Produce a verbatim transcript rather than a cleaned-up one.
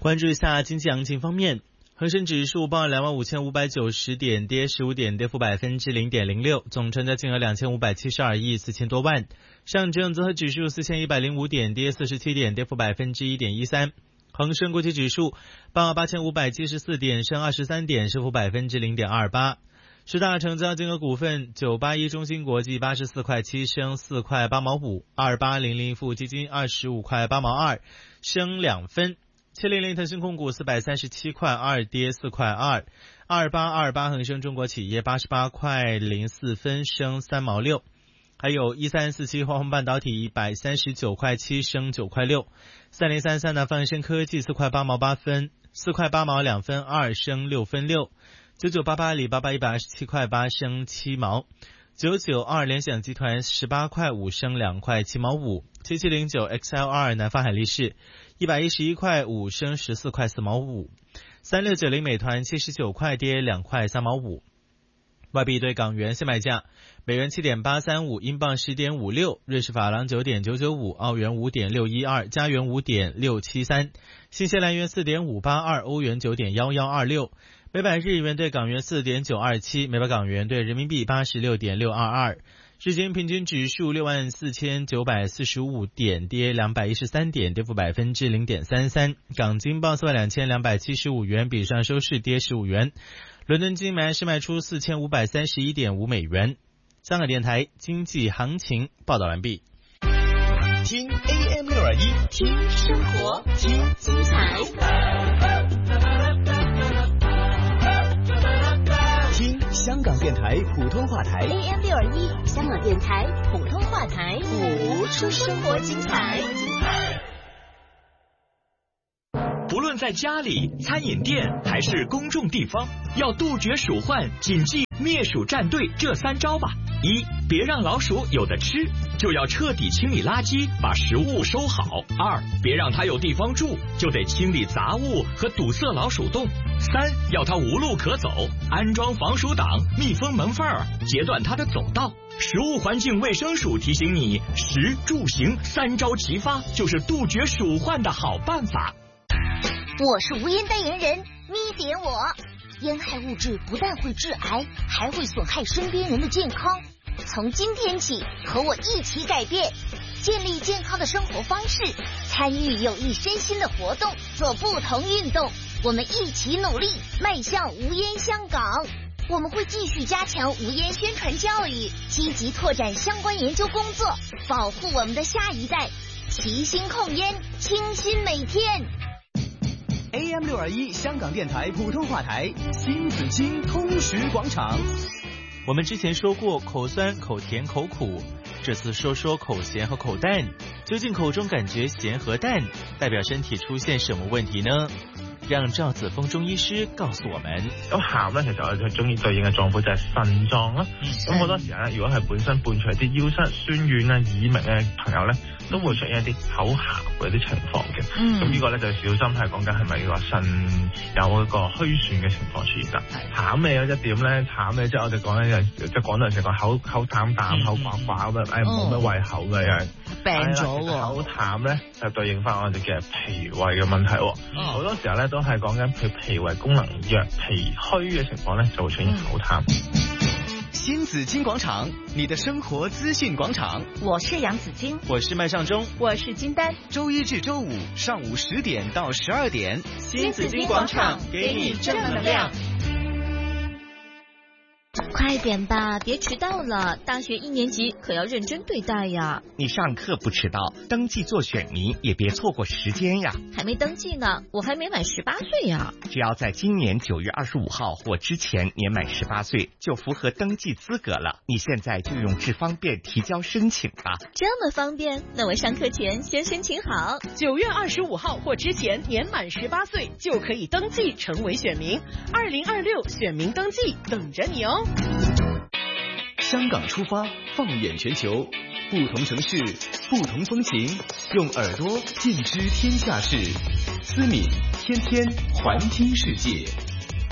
关注一下经济行情方面，恒生指数报两万五千五百九十点，跌十五点，跌幅百分之零点零六，总成交金额两千五百七十二亿四千多万。上证综合指数四千一百零五点，跌四十七点，跌幅百分之一点一三。恒生国际指数报八千五百七十四点，升二十三点，升幅百分之零点二八。十大成交金额股份：九八一中芯国际八十四块七，升四块八毛五；二八零零富基金二十五块八毛二，升两分；七零零腾讯控股四百三十七块二，跌四块二；二八二八恒生中国企业八十八块零四分，升三毛六；还有一三四七华虹半导体一百三十九块七，升九块六；三零三三的泛生科技四块八毛八分，四块八毛两分二，升六分六。九九八八阿里巴巴一百二十七块八，升七毛；九九二联想集团十八块五，升两块七毛五；七七零九 X L R 南方海力士一百一十一块五，升十四块四毛五；三六九零美团七十九块，跌两块三毛五。外币对港元现卖价：美元七点八三五，英镑十点五六，瑞士法郎九点九九五，澳元五点六一二，加元五点六七三，新西兰元四点五八二，欧元九点一一二六。每百日元对港元四点九二七，每百港元对人民币八十六点六二二。日经平均指数六万四千九百四十五点，跌两百一十三点，跌幅百分之零点三三。港金报四万两千两百七十五元，比上收市跌十五元。伦敦金买是卖出四千五百三十一点五美元。香港电台经济行情报道完毕。 听 A M 六二一，听生活，听精彩。香港电台普通话台 A M 六二一，香港电台普通话台， 谱出生活精彩。 不论在家里、餐饮店还是公众地方，要杜绝鼠患，谨记灭鼠战队这三招吧。一，别让老鼠有的吃，就要彻底清理垃圾，把食物收好。二，别让它有地方住，就得清理杂物和堵塞老鼠洞。三，要它无路可走，安装防鼠挡，密封门缝儿，截断它的走道。食物环境卫生署提醒你，食住行三招齐发，就是杜绝鼠患的好办法。 我是无烟代言人，咪点我。烟害物质不但会致癌，还会损害身边人的健康。从今天起，和我一起改变，建立健康的生活方式，参与有益身心的活动，做不同运动。我们一起努力，迈向无烟香港。我们会继续加强无烟宣传教育，积极拓展相关研究工作，保护我们的下一代。齐心控烟，清新每天。 A M 六二一香港电台普通话台，新紫金通识广场。 我们之前说过口酸、口甜、口苦，这次说说口咸和口淡。究竟口中感觉咸和淡，代表身体出現什麼問題呢？讓趙子峰中醫師告訴我們。 咁鹹咧，其實我哋中意對應嘅臟腑就係腎臟啦。咁好多時咧，如果係本身伴隨啲腰膝酸軟啊、耳鳴嘅朋友咧，都會出現一啲口鹹嘅啲情況嘅。咁、嗯、呢個咧就小心係講緊係咪話腎有一個虛損嘅情況出現啦。淡味有一點咧，淡味即係我哋講咧，即係廣東人成個口口淡淡、嗯、口寡寡咁樣，誒冇乜胃口嘅又病咗喎。 口淡咧就對應翻我哋嘅脾胃嘅問題喎。好、嗯、多時候咧都係講緊佢脾胃功能弱、脾虛嘅情況咧，就會出現口淡。 新紫金廣場，你的生活資訊廣場。 我是楊子金， 我是麥尚中， 我是金丹。 周一至周五上午十點到十二點， 新紫金廣場給你正能量。 快點吧，別遲到了！大學一年級可要認真對待呀。 你上課不遲到，登記做選民也別錯過時間呀。 還沒登記呢，我還沒滿十八歲呀。 只要在今年九月二十五號或之前年滿十八歲，就符合登記資格了。你現在就用智方便提交申請吧。 這麼方便？那我上課前先申請好。 九月二十五號或之前年滿十八歲就可以登記成為選民。二零二六選民登記等着你哦。 香港出發，放眼全球，不同城市，不同風情，用耳朵盡知天下事。思敏天天環聽世界。